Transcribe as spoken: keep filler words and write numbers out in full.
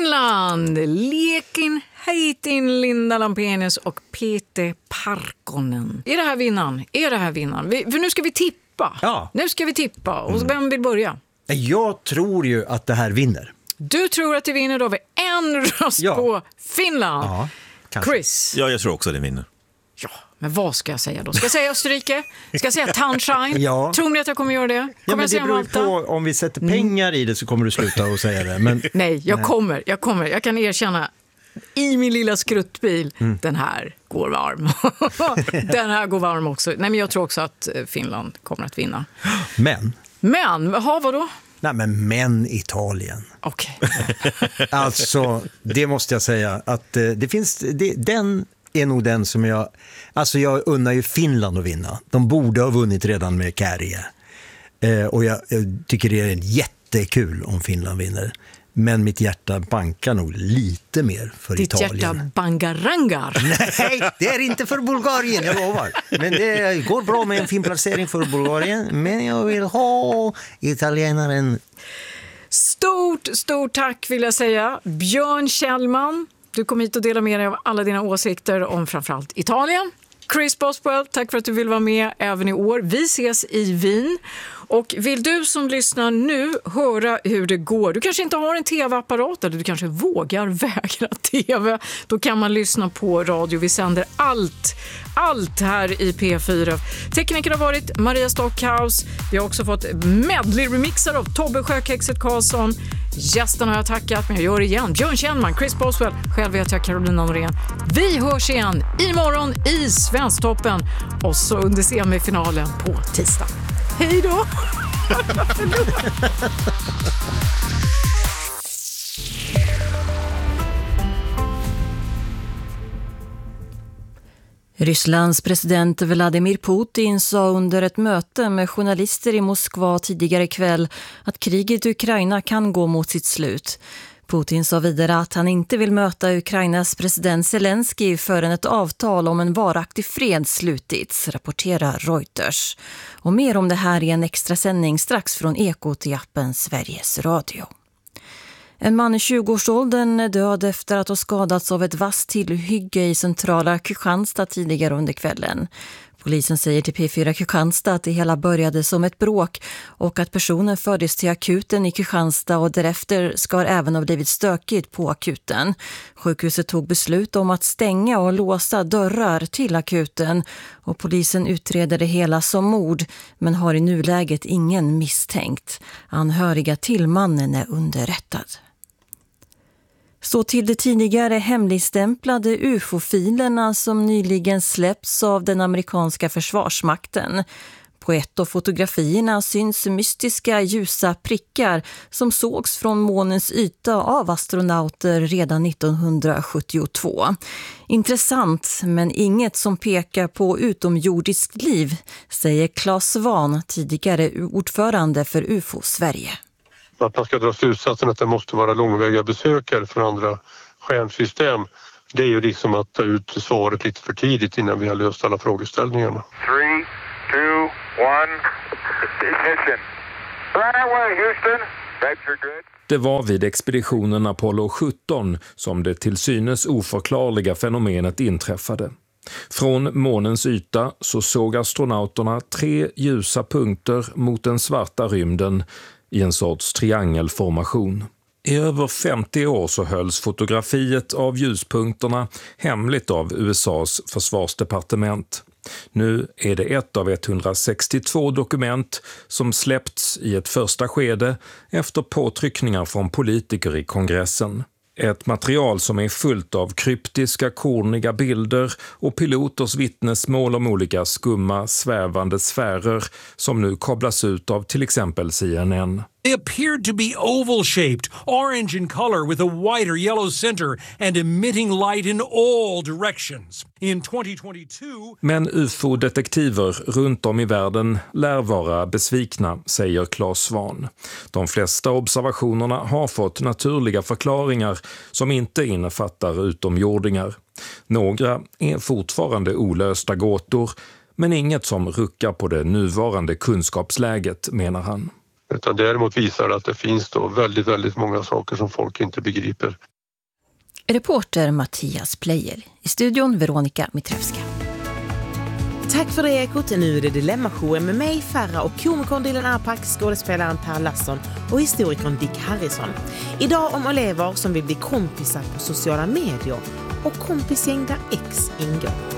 Finland, Lekin Heitin, Linda Lampenius och Peter Parkkonen. Är det här vinnaren? Är det här vinnaren? Vi, för nu ska vi tippa. Ja. Nu ska vi tippa. Och mm. vem vill börja? Jag tror ju att det här vinner. Du tror att det vinner, då har vi en röst ja. på Finland. Ja, Chris? Ja, jag tror också att det vinner. Ja, men vad ska jag säga då? Ska jag säga Österrike? Ska jag säga Tanschein? Ja. Tror ni att jag kommer göra det? Kommer ja, men jag säga det beror Malta? på, om vi sätter pengar i det så kommer du sluta att säga det. Men... Nej, jag Nej. kommer. Jag kommer. Jag kan erkänna i min lilla skruttbil, mm. den här går varm. Den här går varm också. Nej, men jag tror också att Finland kommer att vinna. Men? Men, ha, vad då? Nej, men men Italien. Okej. Okay. Alltså, det måste jag säga att eh, det finns, det, den är nog den som jag, alltså jag unnar ju Finland att vinna. De borde ha vunnit redan med Kärje. Eh, och jag, jag tycker det är jättekul om Finland vinner. Men mitt hjärta bankar nog lite mer för Ditt Italien. Ditt hjärta bangarangar. Nej, det är inte för Bulgarien, jag lovar. Men det går bra med en fin placering för Bulgarien. Men jag vill ha italienaren. Stort, stort tack vill jag säga. Björn Kjellman, du kom hit och delade med dig av alla dina åsikter om framförallt Italien. Chris Boswell, tack för att du vill vara med även i år. Vi ses i Wien. Och vill du som lyssnar nu höra hur det går, du kanske inte har en tv-apparat eller du kanske vågar vägra tv, då kan man lyssna på radio. Vi sänder allt, allt här i P fyra. Tekniker har varit Maria Stockhaus. Vi har också fått medley-remixar av Tobbe Sjökexet Karlsson. Gästerna har jag tackat, men jag gör det igen. Björn Kjellman, Chris Boswell, själv heter jag Carolina Norén. Vi hörs igen imorgon i Svensktoppen och så under semifinalen på tisdag. Hej då! Rysslands president Vladimir Putin sa under ett möte med journalister i Moskva tidigare kväll att kriget i Ukraina kan gå mot sitt slut. Putin sa vidare att han inte vill möta Ukrainas president Zelensky förrän ett avtal om en varaktig fred slutits, rapporterar Reuters. Och mer om det här i en extra sändning strax från Ekot i appen Sveriges Radio. En man i tjugoårsåldern är död efter att ha skadats av ett vasst tillhygge i centrala Kristianstad tidigare under kvällen. Polisen säger till P fyra Kristianstad att det hela började som ett bråk och att personen fördes till akuten i Kristianstad och därefter ska även ha blivit stökigt på akuten. Sjukhuset tog beslut om att stänga och låsa dörrar till akuten och polisen utreder det hela som mord men har i nuläget ingen misstänkt. Anhöriga till mannen är underrättad. Så till de tidigare hemligstämplade U F O-filerna som nyligen släppts av den amerikanska försvarsmakten. På ett av fotografierna syns mystiska ljusa prickar som sågs från månens yta av astronauter redan nittonhundrasjuttiotvå. Intressant, men inget som pekar på utomjordiskt liv, säger Claes Svahn, tidigare ordförande för U F O Sverige. Att man ska dra slutsatsen att det måste vara långväga besökare från andra stjärnsystem. Det är ju liksom att ta ut svaret lite för tidigt innan vi har löst alla frågeställningarna. three, two, one, ignition. Right away, Houston. Vector good. Det var vid expeditionen Apollo sjutton som det till synes oförklarliga fenomenet inträffade. Från månens yta så såg astronauterna tre ljusa punkter mot den svarta rymden i en sorts triangelformation. I över femtio år så hölls fotografiet av ljuspunkterna hemligt av U S A:s försvarsdepartement. Nu är det ett av etthundrasextiotvå dokument som släppts i ett första skede efter påtryckningar från politiker i kongressen. Ett material som är fullt av kryptiska, korniga bilder och piloters vittnesmål om olika skumma, svävande sfärer som nu kablas ut av till exempel C N N. They appeared to be oval-shaped, orange in color with a white or yellow center and emitting light in all directions. In twenty twenty-two... Men U F O-detektiver runt om i världen lär vara besvikna, säger Claes Svahn. De flesta observationerna har fått naturliga förklaringar som inte innefattar utomjordingar. Några är fortfarande olösta gåtor, men inget som ruckar på det nuvarande kunskapsläget, menar han. Utan däremot visar det att det finns då väldigt, väldigt många saker som folk inte begriper. Reporter Mattias Plejer. I studion Veronica Mitrevska. Tack för det, Ekot. Nu är det Dilemma-showen med mig, Farah, och komikern Dylan Arpak, skådespelaren Per Lasson och historikern Dick Harrison. Idag om elever som vill bli kompisar på sociala medier och kompisgäng där X ingår.